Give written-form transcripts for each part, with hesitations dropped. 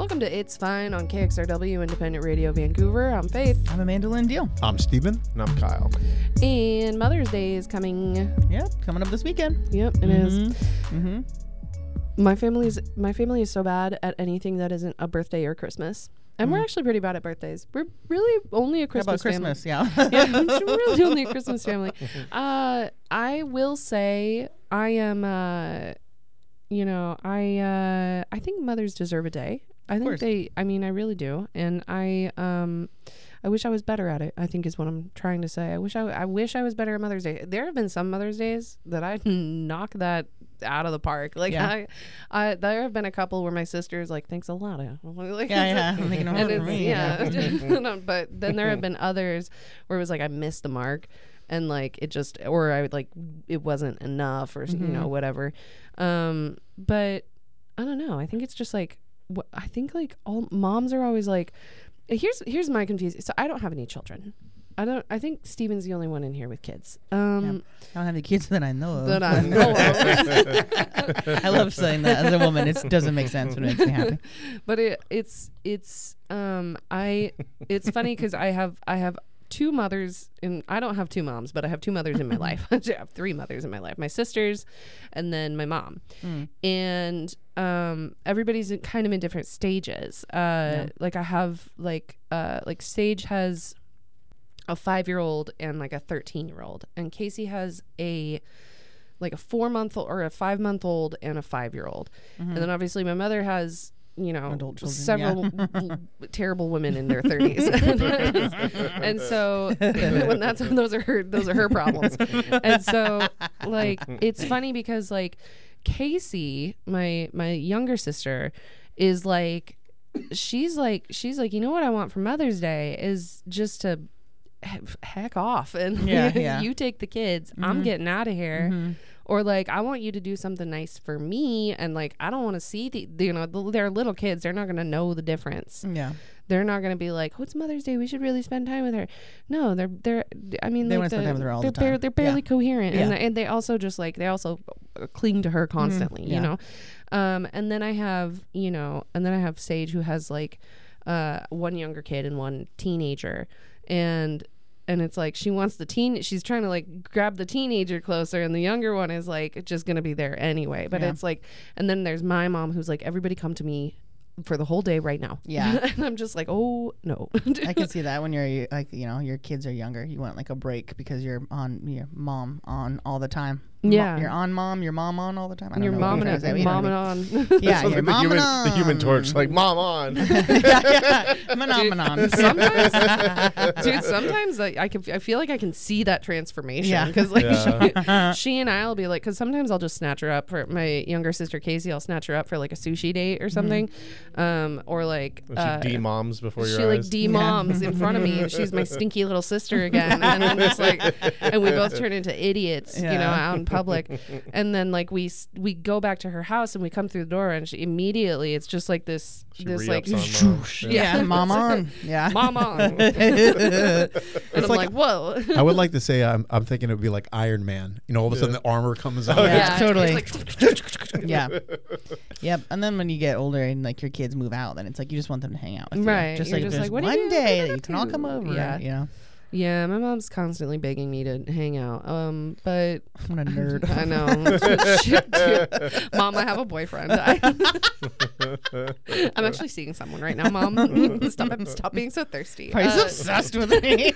Welcome to It's Fine on KXRW Independent Radio Vancouver. I'm Faith. I'm Amanda Lynn Deal. I'm Steven. And I'm Kyle. And Mother's Day is coming. Yep, coming up this weekend. Yep, it is. Mm-hmm. My family is so bad at anything that isn't a birthday or Christmas. And we're actually pretty bad at birthdays. We're really only a Christmas How about Christmas? family. Yeah. Yeah, it's really only a Christmas family. I will say I am, I think mothers deserve a day. I really do. And I wish I was better at it, I think is what I'm trying to say. I wish I was better at Mother's Day. There have been some Mother's Days that I knock that out of the park. Like there have been a couple where my sister's like, thanks a lot. Like, I'm thinking of it for me. Yeah. But then there have been others where it was like I missed the mark and like it just, or I would like, it wasn't enough or, whatever. But I don't know. I think it's just like, I think like all moms are always like, here's my confusion. So I don't have any children. I think Steven's the only one in here with kids. I don't have any kids that I know of. I I love saying that as a woman. It doesn't make sense, but it makes me happy. But it's funny because I have two mothers, and I don't have two moms, but I have two mothers in my life. I have three mothers in my life: my sisters, and then my mom. And everybody's kind of in different stages. Like I have like Sage has a 5-year-old and like a 13-year-old, and Casey has a 4-month-old or a 5-month-old and a 5-year-old. And then obviously my mother has adult children, several terrible women in their 30s. And so when those are her problems. And so like it's funny because like Casey, my younger sister, is like she's like you know what I want for Mother's Day is just to heck off and you take the kids. I'm getting out of here. Or like I want you to do something nice for me, and like I don't want to see they're little kids, they're not going to know the difference. They're not going to be like, oh, it's Mother's Day, we should really spend time with her. No, they're I mean they like want to spend time with her all the time. They're barely coherent. And they also just like they also cling to her constantly, you know. And then I have Sage, who has like one younger kid and one teenager, and it's like she wants she's trying to like grab the teenager closer, and the younger one is like just gonna be there anyway. But it's like, and then there's my mom who's like, everybody come to me for the whole day right now. And I'm just like, oh no. I can see that when you're like, your kids are younger, you want like a break because you're on your mom on all the time. You're on mom, your mom on all all the time. I don't your know mom and on. Yeah, your mom the human torch, like mom on. Sometimes I feel like I can see that transformation because like she and I'll be like, because sometimes I'll just snatch her up for my younger sister Casey. I'll snatch her up for like a sushi date or something, or like she d-moms before your eyes. She like d-moms in front of me, and she's my stinky little sister again, and I'm just like, and we both turn into idiots, out in public. And then like we go back to her house, and we come through the door, and she immediately it's just like this like mom on mom on. And I'm like whoa. I would like to say I'm thinking it would be like Iron Man, all of a sudden the armor comes out. Totally. Like Yep. And then when you get older and like your kids move out, then it's like you just want them to hang out with you. Right. Just You're like just there's like, one day that you can all come over. Yeah, my mom's constantly begging me to hang out. But what a nerd. I know. Mom, I have a boyfriend. I'm actually seeing someone right now, Mom. Stop being so thirsty. He's obsessed with me.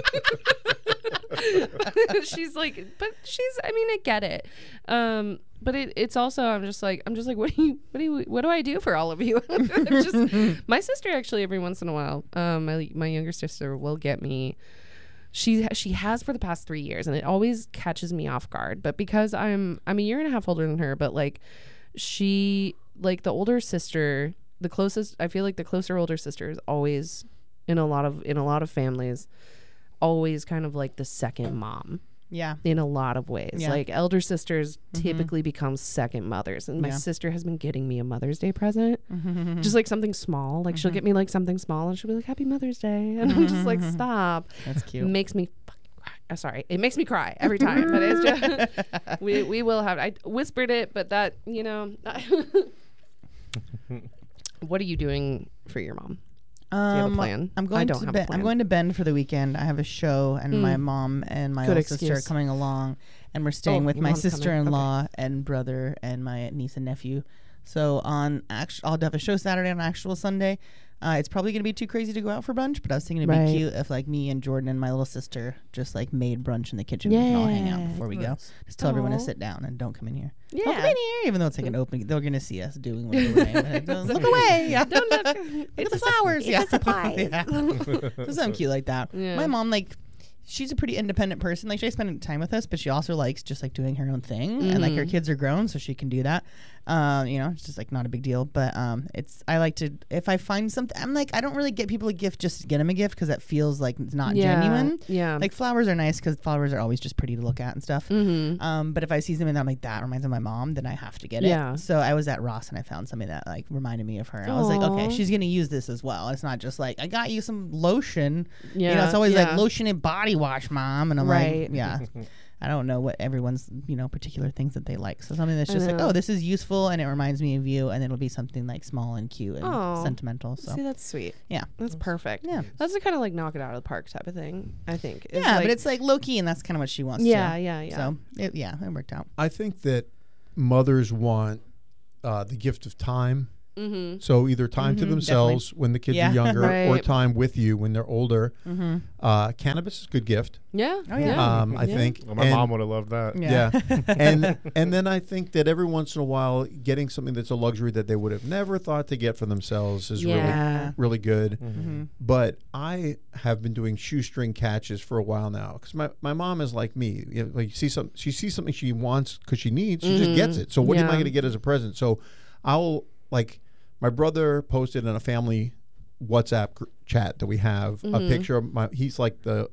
She's like, I get it. But it's also I'm just like what do I do for all of you? My sister actually every once in a while, my younger sister will get me. She has for the past 3 years, and it always catches me off guard. But because I'm a year and a half older than her, but like she, like the older sister, the closest, I feel like the closer older sister is always in a lot of families, always kind of like the second mom. In a lot of ways. Like elder sisters typically become second mothers, and my sister has been getting me a Mother's Day present, just like something small. Like she'll get me like something small, and she'll be like, "Happy Mother's Day," and I'm just like, "Stop." That's cute. It makes me sorry, it makes me cry every time. But it's just we will have. I whispered it, but that What are you doing for your mom? Do you have a plan? I'm going to Bend. I'm going to Bend for the weekend. I have a show, and my mom and my older sister are coming along, and we're staying with my sister-in-law and brother and my niece and nephew. So I'll have a show Saturday and an actual Sunday. It's probably going to be too crazy to go out for brunch, but I was thinking it'd be cute if like me and Jordan and my little sister just like made brunch in the kitchen. We can all hang out before we go. Just tell everyone to sit down and don't come in here. Yeah. Don't come in here, even though it's like an open. They're going to see us doing what we're doing. Look away. Yeah. Don't look. Look at the flowers. It's a surprise. Do something cute like that. Yeah. My mom, like, she's a pretty independent person. Like, she spends time with us, but she also likes just like doing her own thing. And like her kids are grown, so she can do that. It's just like not a big deal. But I like to, if I find something, I'm like, I don't really get people a gift just to get them a gift because that feels like it's not genuine. Yeah. Like flowers are nice because flowers are always just pretty to look at and stuff. But if I see something that I'm like, that reminds me of my mom, then I have to get it. So I was at Ross and I found something that like reminded me of her. I was like, okay, she's gonna use this as well. It's not just like I got you some lotion. It's always like lotion and body wash, Mom, and I'm like, I don't know what everyone's particular things that they like. So something that's just like, oh, this is useful and it reminds me of you, and it'll be something like small and cute and sentimental. So see, that's sweet. Yeah, that's perfect. Yeah, that's the kind of like knock it out of the park type of thing. I think. Yeah, but it's like low key, and that's kind of what she wants. Yeah. So it worked out. I think that mothers want the gift of time. So either time to themselves when the kids are younger, or time with you when they're older. Cannabis is a good gift. Yeah. Oh yeah. I think my mom would have loved that. Yeah. and then I think that every once in a while, getting something that's a luxury that they would have never thought to get for themselves is really good. But I have been doing shoestring catches for a while now because my mom is like me. Like she sees something she wants because she needs, she just gets it. So what am I going to get as a present? So I'll like. My brother posted in a family WhatsApp chat that we have a picture of he's like the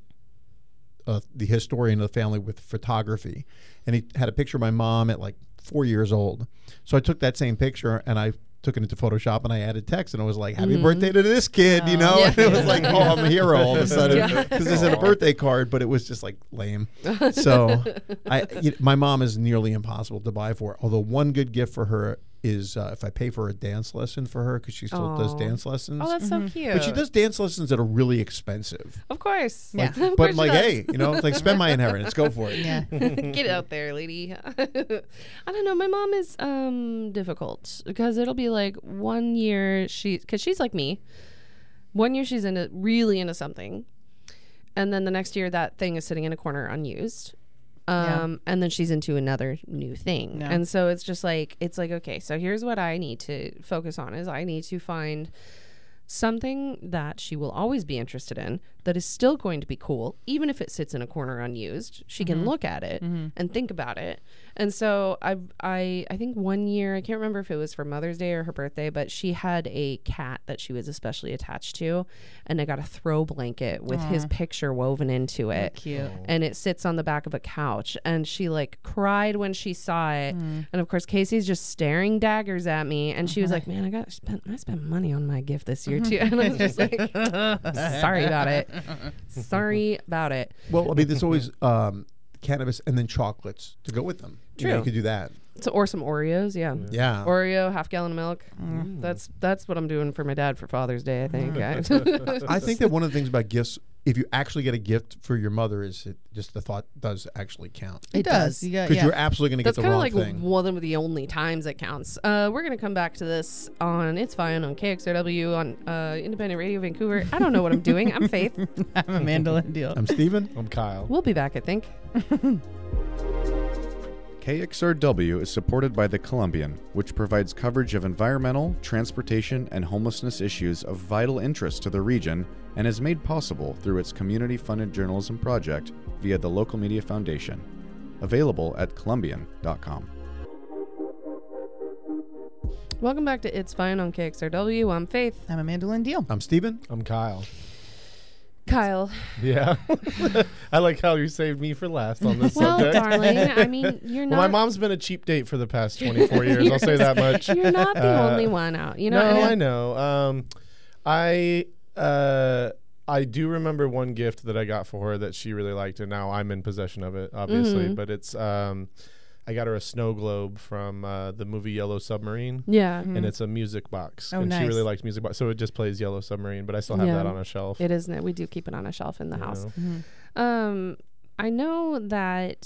historian of the family with photography. And he had a picture of my mom at like 4 years old. So I took that same picture and I took it into Photoshop and I added text and I was like, happy birthday to this kid, And it was like, oh, I'm a hero all of a sudden because it's in a birthday card, but it was just like lame. So my mom is nearly impossible to buy for. Although one good gift for her is if I pay for a dance lesson for her because she still does dance lessons. Oh, that's so cute. But she does dance lessons that are really expensive. Of course. Like, but I'm like, hey, like spend my inheritance. Go for it. Yeah. Get out there, lady. I don't know. My mom is difficult because it'll be like 1 year because she's like me. 1 year she's really into something. And then the next year that thing is sitting in a corner unused. And then she's into another new thing. Yeah. And so it's just like, okay, so here's what I need to focus on is I need to find something that she will always be interested in that is still going to be cool, even if it sits in a corner unused. She can look at it and think about it. And so I think 1 year, I can't remember if it was for Mother's Day or her birthday, but she had a cat that she was especially attached to, and I got a throw blanket with his picture woven into it. Cute. And it sits on the back of a couch, and she like cried when she saw it. And of course Casey's just staring daggers at me, and she was like, man, I spent money on my gift this year too. And I was just like, sorry about it. Sorry about it. Well, I mean, there's always cannabis and then chocolates to go with them. True. You could do that. So, or some Oreos, yeah. Oreo, half gallon of milk. That's what I'm doing for my dad for Father's Day, I think. I think that one of the things about gifts, if you actually get a gift for your mother, is just the thought does actually count. It does. Because you're absolutely going to get the wrong thing. That's kind of like one of the only times it counts. We're going to come back to this on It's Fine on KXRW on Independent Radio Vancouver. I don't know what I'm doing. I'm Faith. I'm Amanda Lindeal. I'm Steven. I'm Kyle. We'll be back, I think. KXRW is supported by The Columbian, which provides coverage of environmental, transportation, and homelessness issues of vital interest to the region and is made possible through its community-funded journalism project via the Local Media Foundation. Available at Columbian.com. Welcome back to It's Fine on KXRW. I'm Faith. I'm Amanda Lindeal. I'm Steven. I'm Kyle. Kyle. Yeah. I like how you saved me for last on this well, subject. darling, I mean, you're not... Well, my mom's been a cheap date for the past 24 years. I'll say that much. You're not the only one out. You know. No, I know. I do remember one gift that I got for her that she really liked, and now I'm in possession of it, obviously. But it's I got her a snow globe from the movie Yellow Submarine. Yeah. And it's a music box. Oh, and nice. she really likes music box. So it just plays Yellow Submarine, but I still have that on a shelf. It is. We do keep it on a shelf in the house. Mm-hmm. I know that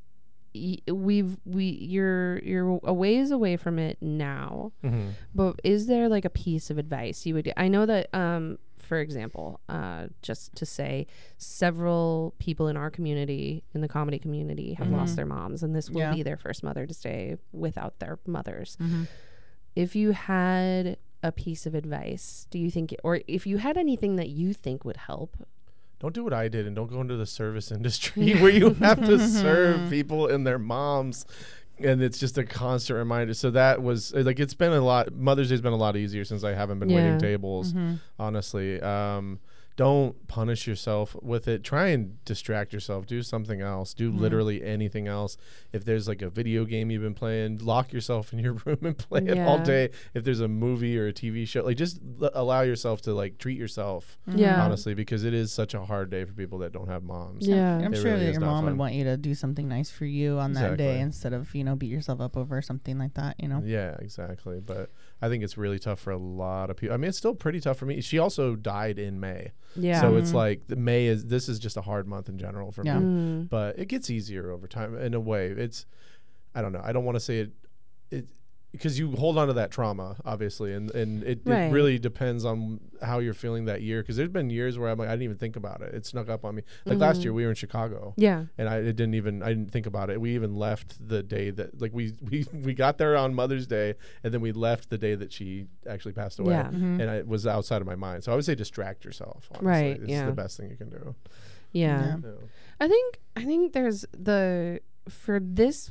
you're a ways away from it now, but is there like a piece of advice you would? I know that for example, just to say, several people in our community, in the comedy community, have lost their moms, and this will be their first Mother's Day without their mothers. If you had a piece of advice, do you think, or if you had anything that you think would help? Don't do what I did and don't go into the service industry where you have to serve people and their moms. And it's just a constant reminder. So that was like, it's been a lot. Mother's Day's been a lot easier since I haven't been waiting tables, honestly. Don't punish yourself with it. Try and distract yourself. Do something else. Do literally anything else. If there's like a video game you've been playing, lock yourself in your room and play it all day. If there's a movie or a TV show, like just allow yourself to like treat yourself, honestly, because it is such a hard day for people that don't have moms. I'm It sure really that is your not mom would fun. want you to do something nice for you on that day instead of, beat yourself up over something like that, Yeah, exactly. But I think it's really tough for a lot of people. I mean, it's still pretty tough for me. She also died in May. Yeah. So it's like this is just a hard month in general for Yeah. me. But it gets easier over time in a way. I don't know. I don't want to say it because you hold on to that trauma, obviously, and it really depends on how you're feeling that year. Because there's been years where I'm like, I didn't even think about it. It snuck up on me. Like last year, we were in Chicago. Yeah. And I didn't think about it. We even left the day that, like, we got there on Mother's Day, and then we left the day that she actually passed away. Yeah. And it was outside of my mind. So I would say distract yourself. Honestly. Right, It's yeah. the best thing you can do. Yeah. Yeah. I think there's for this.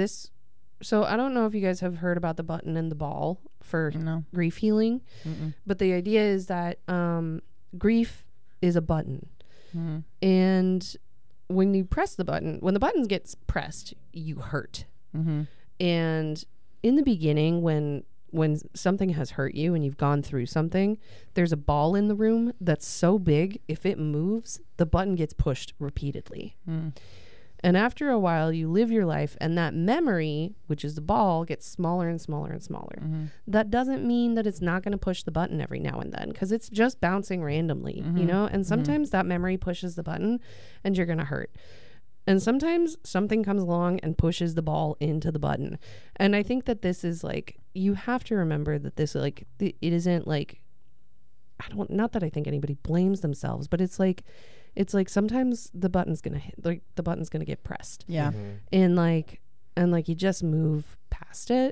So I don't know if you guys have heard about the button and the ball for grief healing, but the idea is that grief is a button, and when you press the button, when the button gets pressed, you hurt. And in the beginning, when something has hurt you and you've gone through something, there's a ball in the room that's so big, if it moves, the button gets pushed repeatedly. And after a while, you live your life, and that memory, which is the ball, gets smaller and smaller and smaller. That doesn't mean that it's not going to push the button every now and then, because it's just bouncing randomly, and sometimes that memory pushes the button and you're going to hurt. And sometimes something comes along and pushes the ball into the button. And I think that this is like, you have to remember that this, like, it isn't like, not that I think anybody blames themselves, but it's like sometimes the button's gonna hit, like the button's gonna get pressed. Yeah. And you just move past it,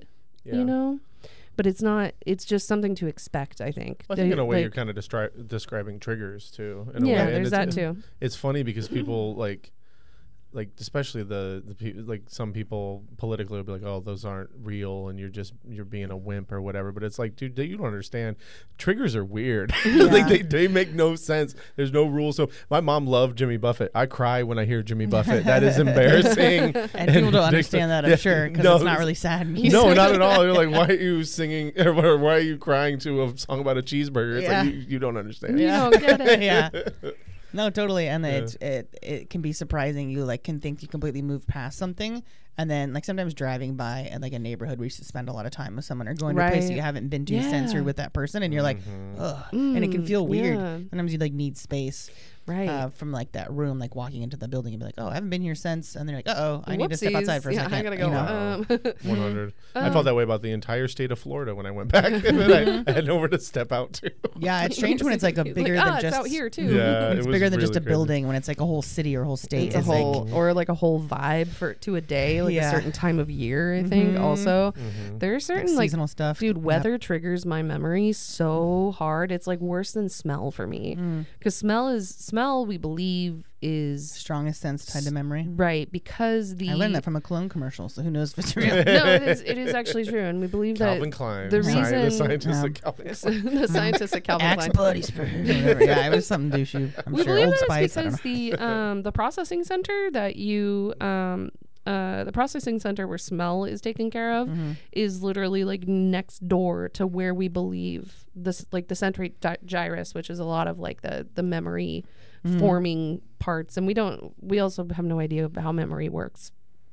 but it's just something to expect, I think. Well, I think in a way you're kind of describing triggers too. In a way. There's that too. It's funny because people like especially the people, like some people politically will be like, oh, those aren't real and you're being a wimp or whatever. But it's like, dude, you don't understand. Triggers are weird. Like they make no sense. There's no rules. So my mom loved Jimmy Buffett. I cry when I hear Jimmy Buffett. That is embarrassing. And people don't understand that, I'm sure, because it's not really sad music. No, not at all. They're like, why are you singing or why are you crying to a song about a cheeseburger? It's like you don't understand. You don't get it. Yeah. No, totally. And it can be surprising. You can think you completely moved past something, and then sometimes driving by like a neighborhood where you spend a lot of time with someone or going to a place that you haven't been to since you're with that person, and you're like, ugh, and it can feel weird. Sometimes you need space. Right. From that room, walking into the building and be like, oh, I haven't been here since. And they're like, I need to step outside for a second. I gotta go. 100. I felt that way about the entire state of Florida when I went back. And then I had nowhere to step out to. Yeah, it's strange when it's a bigger than just. It's out here too. Yeah, it's bigger than just a building when it's a whole city or a whole state. It's a whole, or a whole vibe to a day, a certain time of year, I think. Also, there are certain seasonal stuff. Dude, weather triggers my memory so hard. It's worse than smell for me. Because smell, we believe, is strongest sense tied to memory, right? Because I learned that from a cologne commercial, so who knows if it's real. No, it is actually true, and we believe Calvin that Klein, the reason the scientists at Calvin Klein. The scientists at Calvin Klein, Axe Bloody Spur. Yeah, it was something douchey. I'm we sure believe Old that Spice. it's because the processing center that you the processing center where smell is taken care of is literally next door to where we believe this, the central gyrus, which is a lot of the memory forming parts. And we also have no idea how memory works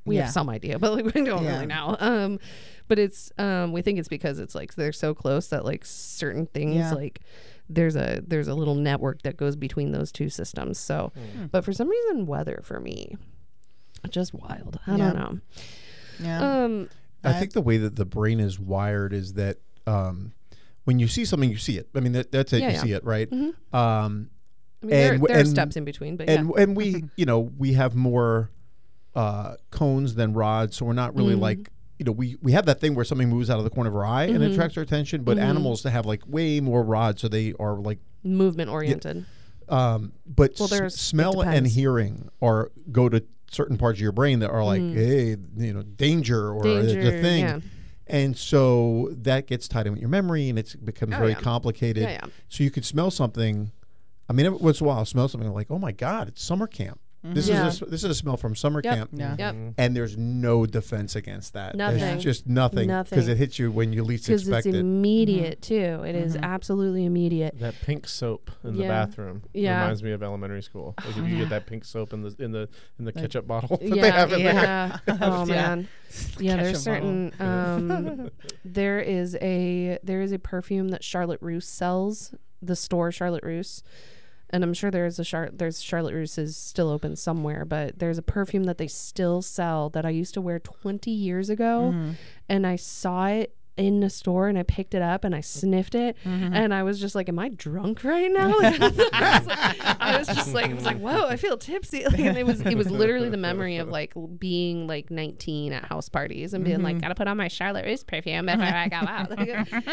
we Yeah. have some idea, but like we don't Yeah. really know. But it's we think it's because it's like they're so close that like certain things Yeah. like there's a little network that goes between those two systems. So, but for some reason, weather for me, just wild. I don't know. Yeah. I think the way that the brain is wired is that when you see something, you see it. I mean, that's it. Yeah, you yeah. see it, right? I mean, there are steps in between, but And we, we have more cones than rods, so we're not really like, we have that thing where something moves out of the corner of our eye and it attracts our attention, but animals have like way more rods, so they are like movement oriented. But Well, smell it and depends. hearing go to certain parts of your brain that are like, hey, danger or Danger, the thing. yeah. And so that gets tied in with your memory, and it becomes very yeah. complicated. Yeah, yeah. So you could smell something. I mean, every once in a while, I'll smell something like, oh my God, it's summer camp. This Yeah. is this is a smell from summer Yep. camp. Yeah. Yep. And there's no defense against that. Nothing. There's just nothing. Because Nothing. it hits you when you least Because expect it's it. immediate too. It is absolutely immediate. That pink soap in the Yeah. bathroom Yeah. reminds me of elementary school. Like if you get that pink soap in the ketchup bottle that they Yeah, have in there. yeah. Oh Yeah. man. Yeah, there's Ketchup certain there is a perfume that Charlotte Russe sells, the store Charlotte Russe. And I'm sure there's Charlotte Russe is still open somewhere, but there's a perfume that they still sell that I used to wear 20 years ago, and I saw it in the store and I picked it up and I sniffed it and I was just like, am I drunk right now? Like, I was just like, whoa, I feel tipsy. Like, and it was literally the memory of like being like 19 at house parties and being like, gotta put on my Charlotte Russe perfume before I go out. Like,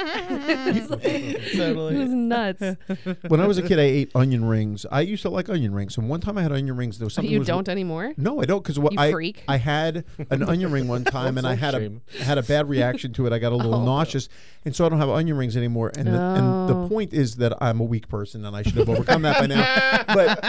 it was nuts. When I was a kid, I ate onion rings. I used to like onion rings, and one time I had onion rings. There was something. You don't anymore? No, I don't, because freak. I had an onion ring one time, and I had a bad reaction to it. I got a little nauseous, and so I don't have onion rings anymore. And the point is that I'm a weak person, and I should have overcome that by now.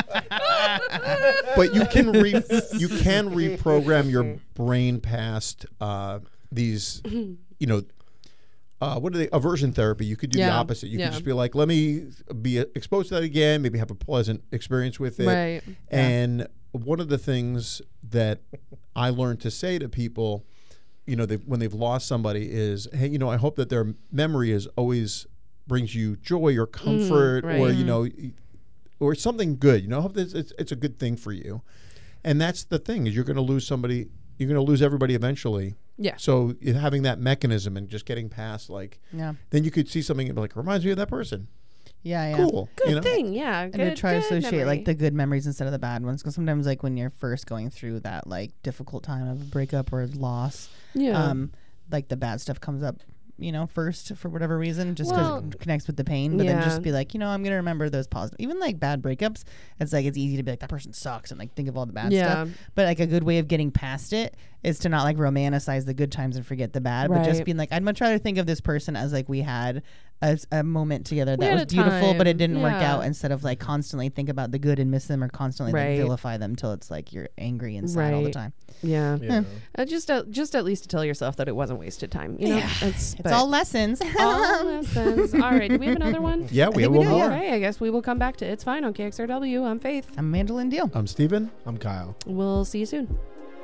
But you can reprogram your brain past these, what are they? Aversion therapy. You could do the opposite. You could just be like, let me be exposed to that again. Maybe have a pleasant experience with it. Right. And one of the things that I learned to say to people, when they've lost somebody is, hey, I hope that their memory is always brings you joy or comfort or, or something good. I hope that it's a good thing for you. And that's the thing, is you're going to lose somebody. You're going to lose everybody eventually. Yeah. So having that mechanism and just getting past, then you could see something and be like, reminds me of that person. Yeah. Cool. Good thing, yeah. And to try to associate memory. like the good memories instead of the bad ones, because sometimes like when you're first going through that like difficult time of a breakup or loss, like the bad stuff comes up, first for whatever reason, just because it connects with the pain. But then just be like, I'm gonna remember those positive. Even like bad breakups, it's like it's easy to be like, that person sucks, and like think of all the bad stuff. But like a good way of getting past it is to not like romanticize the good times and forget the bad, but just being like, I'd much rather think of this person as like we had a moment together that was beautiful, but it didn't work out, instead of like constantly think about the good and miss them, or constantly like vilify them till it's like you're angry and sad all the time. Just at least to tell yourself that it wasn't wasted time. It's all lessons. All lessons. All right. Do we have another one? Yeah, we have one more. Okay, I guess we will come back to It's Fine on KXRW. I'm Faith. I'm Amanda Lynn Deal. I'm Steven. I'm Kyle. We'll see you soon.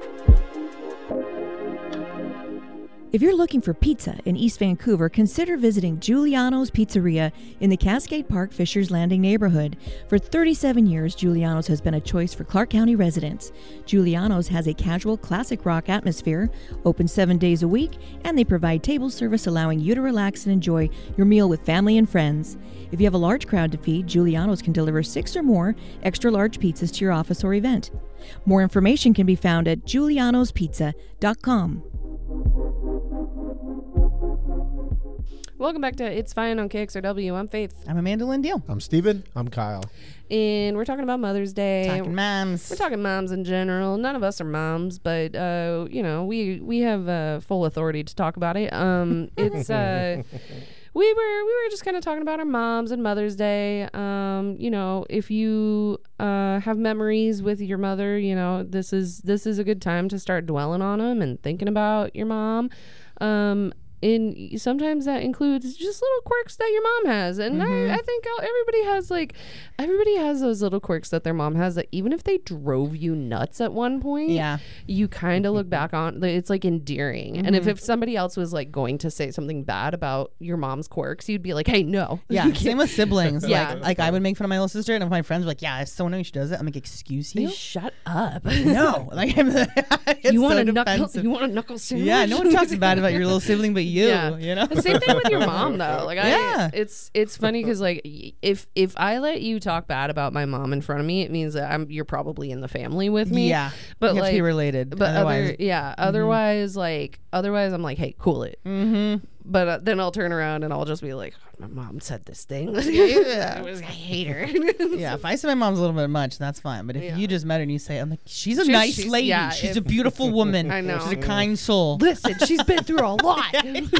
If you're looking for pizza in East Vancouver, consider visiting Giuliano's Pizzeria in the Cascade Park Fishers Landing neighborhood. For 37 years, Giuliano's has been a choice for Clark County residents. Giuliano's has a casual classic rock atmosphere, open 7 days a week, and they provide table service allowing you to relax and enjoy your meal with family and friends. If you have a large crowd to feed, Giuliano's can deliver 6 or more extra large pizzas to your office or event. More information can be found at giulianospizza.com. Welcome back to It's Fine on KXRW. I'm Faith. I'm Amanda Lynn Deal. I'm Steven. I'm Kyle. And we're talking about Mother's Day. Talking moms. We're talking moms in general. None of us are moms, but we have full authority to talk about it. It's we were just kind of talking about our moms and Mother's Day. If you have memories with your mother, this is a good time to start dwelling on them and thinking about your mom. sometimes that includes just little quirks that your mom has, and I think everybody has those little quirks that their mom has that even if they drove you nuts at one point, you kind of look back on it's like endearing. And if somebody else was like going to say something bad about your mom's quirks, you'd be like, hey, no. Same with siblings. Like I would make fun of my little sister, and if my friends were like, yeah, it's so annoying she does it, I'm like, excuse you, shut up. No, like you want a knuckle sandwich? Yeah, no one talks bad about your little sibling but you. You know, the same thing with your mom though. Like it's funny because like if I let you talk bad about my mom in front of me, it means that you're probably in the family with me. But you have like to be related. But otherwise I'm like, hey, cool it. But then I'll turn around and I'll just be like, my mom said this thing. I hate her. If I say my mom's a little bit much, that's fine. But if you just met her and you say, I'm like, she's a nice lady. She's a beautiful woman. I know. She's a kind soul. Listen, she's been through a lot.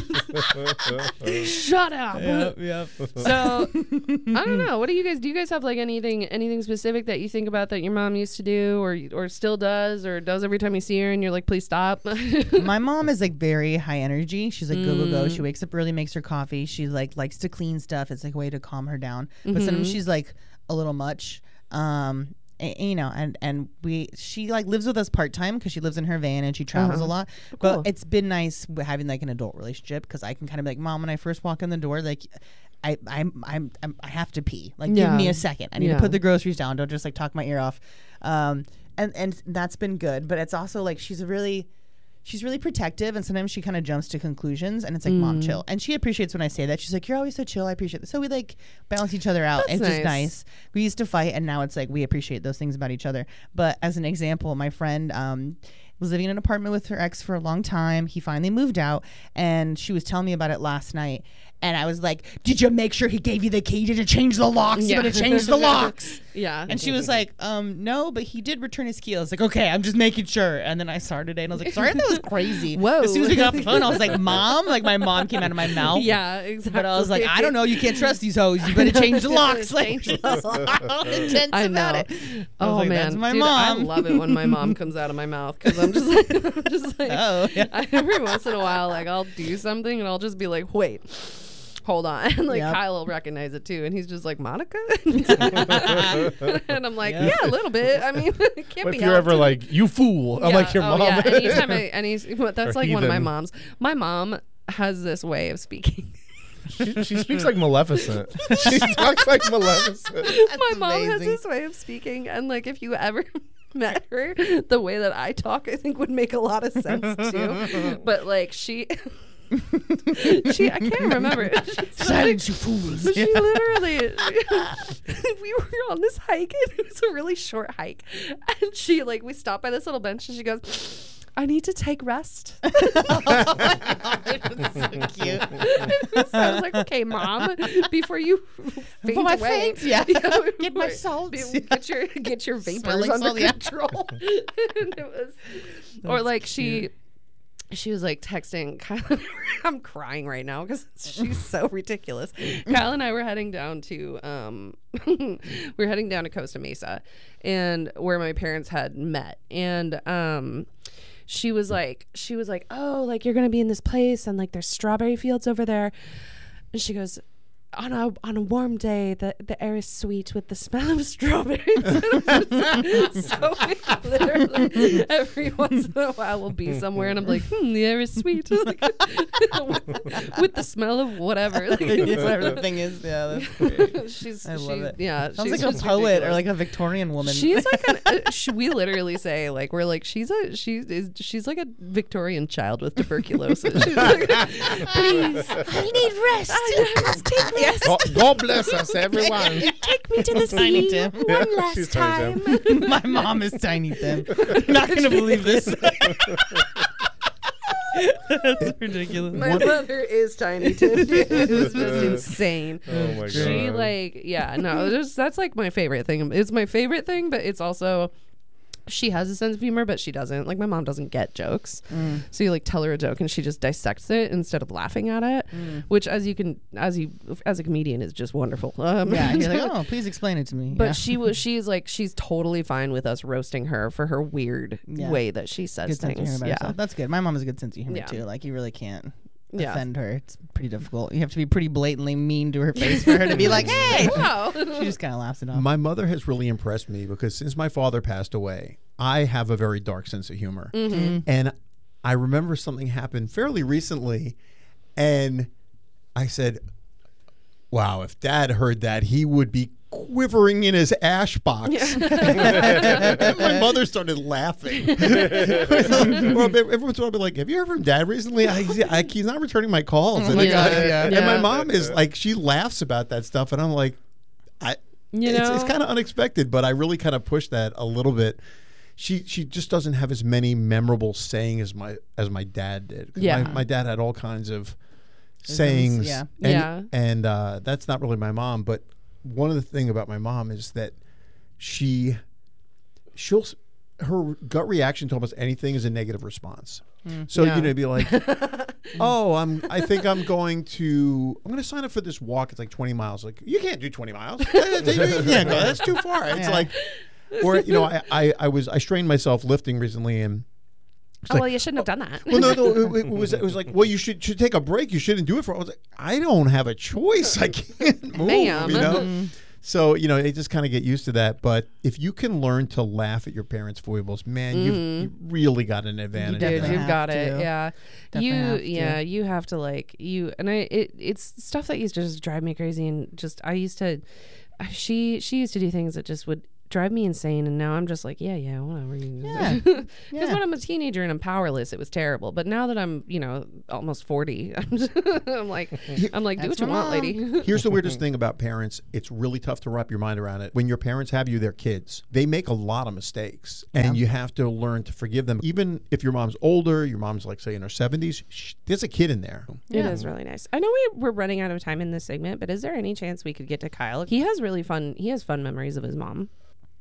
Shut up. So I don't know. What do you guys have like anything specific that you think about that your mom used to do or still does or does every time you see her and you're like, please stop? My mom is like very high energy. She's like go. She wakes up early, makes her coffee. She like likes to clean stuff. It's like a way to calm her down. But sometimes she's like a little much. You know, and she like lives with us part time because she lives in her van and she travels a lot. Cool. But it's been nice having like an adult relationship because I can kind of be like, Mom, when I first walk in the door, like I have to pee. Like give me a second. I need to put the groceries down. Don't just like talk my ear off. And that's been good. But it's also like she's really protective, and sometimes she kind of jumps to conclusions, and it's like, Mom, chill. And she appreciates when I say that. She's like, you're always so chill. I appreciate that. So we like balance each other out. That's it's just nice. We used to fight, and now it's like we appreciate those things about each other. But as an example, my friend was living in an apartment with her ex for a long time. He finally moved out, and she was telling me about it last night. And I was like, did you make sure he gave you the key? Did you change the locks? You better change the locks. And she was like, no, but he did return his key. I was like, okay, I'm just making sure. And then I saw her today and I was like, sorry, that was crazy. Whoa. As soon as we got off the phone, I was like, Mom? Like my mom came out of my mouth. Yeah, exactly. But I was like, I don't know. You can't trust these hoes. You better change the locks. Like, intense about it. Oh, like, man. That's my Dude, mom. I love it when my mom comes out of my mouth because I'm just like, every once in a while, like I'll do something and I'll just be like, wait. Hold on. And like Kyle will recognize it too. And he's just like, Monica? And I'm like, yeah, a little bit. I mean, it can't but be if you're helped. ever like, you fool. I'm like your mom. Yeah. Anytime that's like one of my heathen. moms. My mom has this way of speaking. She speaks like Maleficent. She talks like Maleficent. My mom has this way of speaking. And like, if you ever met her, the way that I talk, I think would make a lot of sense too. But like I can't remember. Silence, you fools. She literally, we were on this hike and it was a really short hike. And we stopped by this little bench and she goes, I need to take rest. Oh my God, it was so cute. I was like, okay, Mom, before you faint Before I away, faint, get my salts. Get your vapors Smelling under salt, yeah. control. And it was, or like she was like texting Kyle. I'm crying right now because she's so ridiculous. Kyle and I were heading down to Costa Mesa, and where my parents had met, and she was like, oh, like you're gonna be in this place, and like there's strawberry fields over there, and she goes, on a warm day, the air is sweet with the smell of strawberries. So literally every once in a while we'll be somewhere and I'm like, the air is sweet. Like, with the smell of whatever. Like, whatever the thing is. Yeah, that's great. I love it. Yeah. Sounds like a poet ridiculous. Or like a Victorian woman. She's like we literally say like, we're like, she's like a Victorian child with tuberculosis. She's like, please, I need rest. I must take rest. Yes. God bless us, everyone. Take me to the Tiny sea Tim. one last time. My mom is Tiny Tim. You're not going to believe this. That's ridiculous. My mother is Tiny Tim. It's just insane. Oh my God. She that's like my favorite thing. It's my favorite thing, but it's also, she has a sense of humor, but she doesn't. Like my mom doesn't get jokes. So you like tell her a joke and she just dissects it instead of laughing at it, which as a comedian is just wonderful. Yeah, you're like, oh, please explain it to me. But she's totally fine with us roasting her for her weird way that she says good things. Yeah, that's good. My mom has a good sense of humor Yeah. too. Like you really can't. defend her. It's pretty difficult. You have to be pretty blatantly mean to her face for her to be like, hey. Wow. She just kind of laughs it off. My mother has really impressed me because since my father passed away, I have a very dark sense of humor. And I remember something happened fairly recently, and I said, wow, if Dad heard that, he would be quivering in his ash box. My mother started laughing. Everyone's going to be like, have you heard from Dad recently? He's not returning my calls. Oh my gosh, yeah. And my mom is like, she laughs about that stuff, and I'm like, it's kind of unexpected, but I really kind of pushed that a little bit. She just doesn't have as many memorable sayings as my dad did. Yeah. My dad had all kinds of sayings. Yeah. And that's not really my mom, but one of the thing about my mom is that her gut reaction to almost anything is a negative response. So be like, oh, I think I'm going to sign up for this walk. It's like 20 miles. Like, you can't do 20 miles. That's too far. It's like, or I strained myself lifting recently, and well, you shouldn't have done that. Well, no, it was like, well, you should take a break. You shouldn't do it for. I was like, I don't have a choice. I can't move. Ma'am. So they just kind of get used to that. But if you can learn to laugh at your parents' foibles, man, you've really got an advantage. Dude, you've got it. Yeah. You have to it's stuff that used to just drive me crazy, and just she used to do things that just would drive me insane, and now I'm just like, whatever. Because when I'm a teenager and I'm powerless, it was terrible. But now that I'm, almost 40, I'm like, do what you want, lady. Here's the weirdest thing about parents. It's really tough to wrap your mind around it. When your parents have you, they're kids. They make a lot of mistakes, and you have to learn to forgive them. Even if your mom's older, your mom's like, say, in her 70s, there's a kid in there. It is really nice. I know we're running out of time in this segment, but is there any chance we could get to Kyle? He has fun memories of his mom.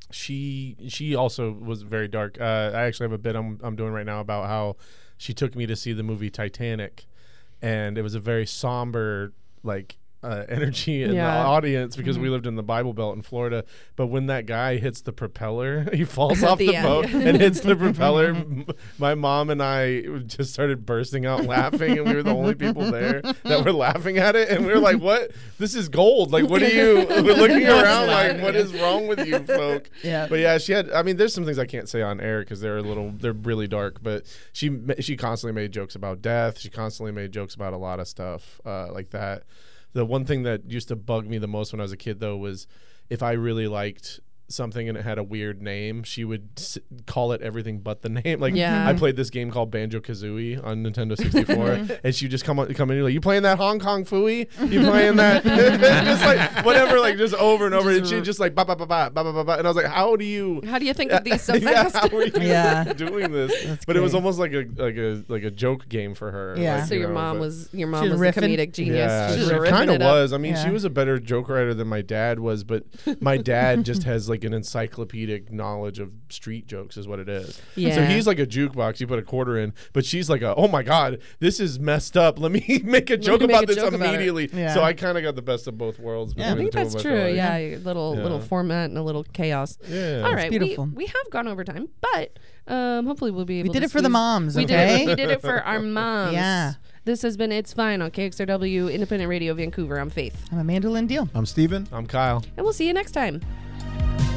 She also was very dark. I actually have a bit I'm doing right now about how she took me to see the movie Titanic, and it was a very somber energy in the audience because we lived in the Bible Belt in Florida. But when that guy hits the propeller, he falls off the boat and hits the propeller. My mom and I just started bursting out laughing, and we were the only people there that were laughing at it. And we were like, "What? This is gold! Like, what are you?" We're looking around like, "What is wrong with you folk?" Yeah. But yeah, she had. I mean, there's some things I can't say on air because they're really dark. But she constantly made jokes about death. She constantly made jokes about a lot of stuff like that. The one thing that used to bug me the most when I was a kid, though, was if I really liked something and it had a weird name, she would call it everything but the name. Like, I played this game called Banjo-Kazooie on Nintendo 64, and she would just come in and like, you playing that Hong Kong Phooey? You playing that? Just like, whatever, like, just over and over. And she'd just like, ba ba ba ba ba ba ba. And I was like, how do you think of these so fast? How are you doing this? That's but great. It was almost like a joke game for her. Yeah. Like, so your mom was a comedic genius. Yeah, she kind of was. I mean, she was a better joke writer than my dad was, but my dad just has like an encyclopedic knowledge of street jokes is what it is. Yeah. So he's like a jukebox. You put a quarter in, but she's like, oh my God, this is messed up. Let me make a joke about this immediately. Yeah. So I kind of got the best of both worlds. Yeah, I think that's true. Yeah, little format and a little chaos. Yeah. All right, we have gone over time, but hopefully we'll be able to. We did it for the moms, we did it for our moms. Yeah. This has been It's Fine on KXRW Independent Radio Vancouver. I'm Faith. I'm Amanda Lynn Deal. I'm Steven. I'm Kyle. And we'll see you next time.